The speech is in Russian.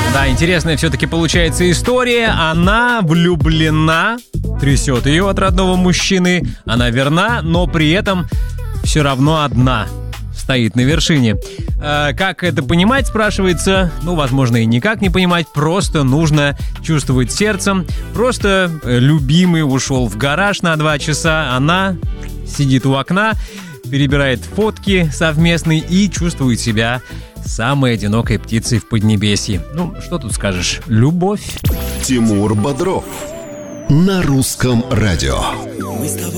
Да, интересная все-таки получается история. Она влюблена, трясет ее от родного мужчины. Она верна, но при этом все равно одна. Стоит на вершине. Как это понимать, спрашивается? Ну, возможно, и никак не понимать. Просто нужно чувствовать сердцем. Просто любимый ушел в гараж на 2 часа. Она сидит у окна, перебирает фотки совместные и чувствует себя самой одинокой птицей в Поднебесье. Ну, что тут скажешь? Любовь. Тимур Бодров на Русском радио. Мы с тобой